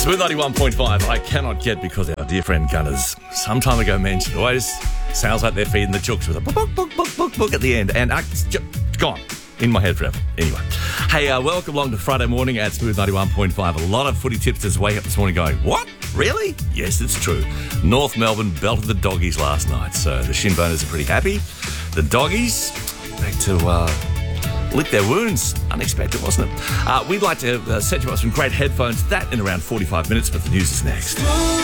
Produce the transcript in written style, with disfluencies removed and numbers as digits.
Smooth 91.5, I cannot get because our dear friend Gunners some time ago mentioned always sounds like they're feeding the chooks with a book at the end, and it's gone in my head forever. Anyway, hey, welcome along to Friday morning at Smooth 91.5. A lot of footy tipsters wake up this morning going, what? Really? Yes, it's true. North Melbourne belted the Doggies last night, so the Shinboners are pretty happy. The Doggies back to lick their wounds. Unexpected, wasn't it? We'd like to set you up some great headphones. That in around 45 minutes, but the news is next.